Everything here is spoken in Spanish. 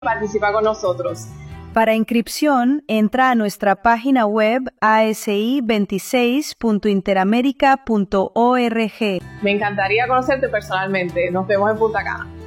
Participa con nosotros. Para inscripción, entra a nuestra página web asi26.interamerica.org. Me encantaría conocerte personalmente. Nos vemos en Punta Cana.